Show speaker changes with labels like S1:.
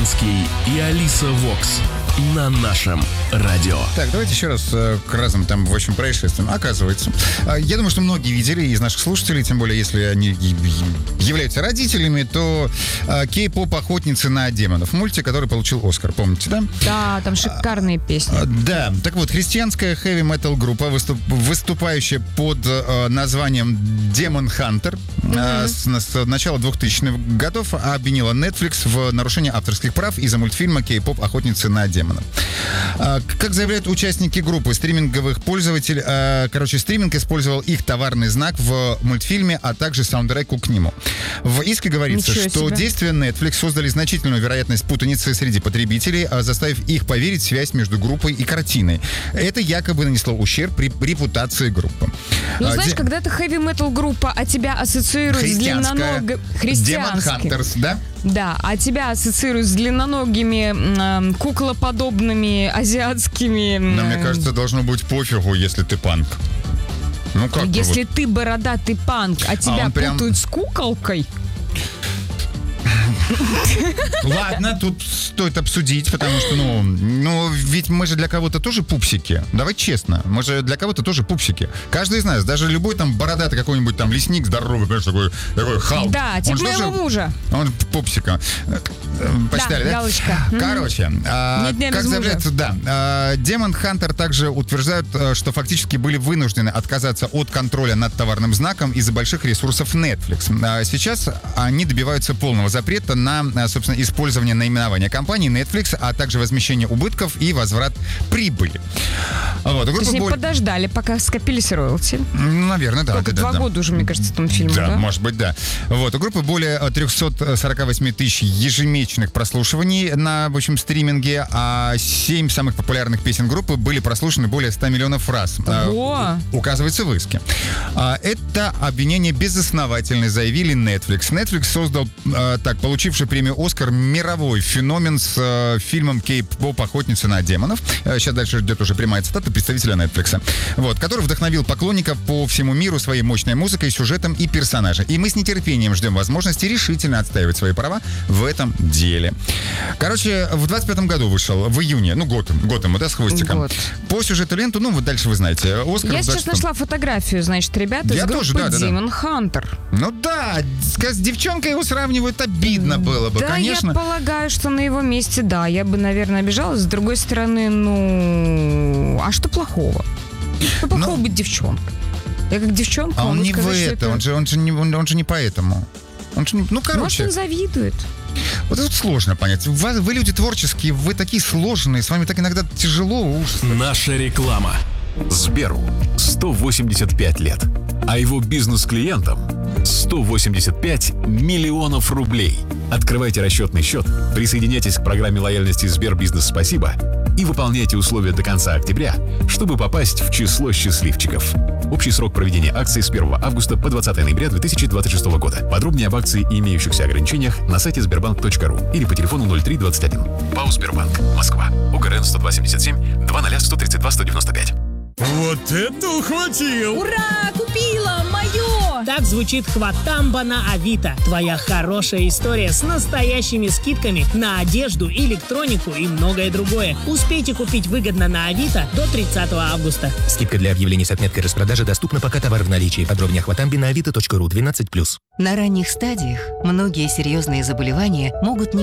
S1: Хованский и Алиса Вокс на нашем радио.
S2: Так, давайте еще раз к разным там, в общем, происшествиям. Оказывается, я думаю, что многие видели из наших слушателей, тем более, если они являются родителями, то кей-поп «Охотницы на демонов», мультик, который получил Оскар, помните, да?
S3: Да, там шикарные песни.
S2: Да, так вот, христианская хэви-метал группа, выступающая под названием Demon Hunter, с начала 2000-х годов обвинила Netflix в нарушении авторских прав из-за мультфильма «Кей-поп. Охотницы на демонов». Как заявляют участники группы, стриминговых пользователей, стриминг использовал их товарный знак в мультфильме, а также саундтреку к нему. В иске говорится, что действия Netflix создали значительную вероятность путаницы среди потребителей, заставив их поверить в связь между группой и картиной. Это якобы нанесло ущерб репутации группы.
S3: Ну, знаешь, когда ты хэви-метал группа, а тебя ассоциируют с длинноногими...
S2: Demon Hunters, да?
S3: Да, а тебя ассоциируют с длинноногими, куклоподобными, азиатскими...
S2: Но мне кажется, должно быть пофигу, если ты панк. Ну как?
S3: Если ты бородатый панк, а тебя путают с куколкой...
S2: Ладно, тут стоит обсудить, потому что, ведь мы же для кого-то тоже пупсики. Давай честно, мы же для кого-то тоже пупсики. Каждый из нас, даже любой там бородатый какой-нибудь там лесник здоровый, понимаешь, такой Халк.
S3: Да, типа моего мужа.
S2: Он пупсика. Почитали, да?
S3: Галочка.
S2: Короче, как заявляется, Demon Hunter также утверждают, что фактически были вынуждены отказаться от контроля над товарным знаком из-за больших ресурсов Netflix. Сейчас они добиваются полного запрета на, собственно, использование наименования компании Netflix, а также возмещение убытков и возврат прибыли. Вот,
S3: то есть они подождали, пока скопились роялти?
S2: Ну, наверное, да.
S3: Только 2 года уже, мне кажется, этому фильму, да?
S2: Да, может быть, да. Вот, у группы более 348 тысяч ежемесячных прослушиваний на, в общем, стриминге, а 7 самых популярных песен группы были прослушаны более 100 миллионов раз. Указывается в иске. Это обвинение безосновательно, заявили Netflix. Netflix создал, получивший премию «Оскар», мировой феномен с фильмом «Кей-поп. Охотницы на демонов». Сейчас дальше идет уже прямая цитата представителя Netflix. Вот, который вдохновил поклонников по всему миру своей мощной музыкой, сюжетом и персонажем. И мы с нетерпением ждем возможности решительно отстаивать свои права в этом деле. Короче, в 25-м году вышел, в июне, Готэм, да, с хвостиком. По сюжету ленту, вот дальше вы знаете. Оскар.
S3: Я сейчас нашла фотографию, значит, ребята из группы Demon Hunter.
S2: Ну да, с девчонкой его сравнивают, обидно было бы, конечно.
S3: Да, я полагаю, что на его месте, да, я бы, наверное, обижалась. С другой стороны, а что плохого? Что плохого быть девчонкой? Я как девчонка,
S2: он не в это, он же не поэтому.
S3: Может, он завидует.
S2: Вот это сложно понять. Вы люди творческие, вы такие сложные, с вами так иногда тяжело.
S1: Наша реклама.
S4: Сберу 185 лет, а его бизнес-клиентам 185 миллионов рублей. Открывайте расчетный счет, присоединяйтесь к программе лояльности Сбербизнес «Спасибо» и выполняйте условия до конца октября, чтобы попасть в число счастливчиков. Общий срок проведения акции с 1 августа по 20 ноября 2026 года. Подробнее об акции и имеющихся ограничениях на сайте sberbank.ru или по телефону 0321. ПАО «Сбербанк», Москва. УГРН 10277 20 132 195.
S5: Вот это ухватил!
S6: Ура! Купила! Мое! Так звучит хватамба на Авито. Твоя хорошая история с настоящими скидками на одежду, электронику и многое другое. Успейте купить выгодно на Авито до 30 августа.
S7: Скидка для объявлений с отметкой распродажи доступна, пока товар в наличии. Подробнее о хватамбе на avito.ru 12+.
S8: На ранних стадиях многие серьезные заболевания могут не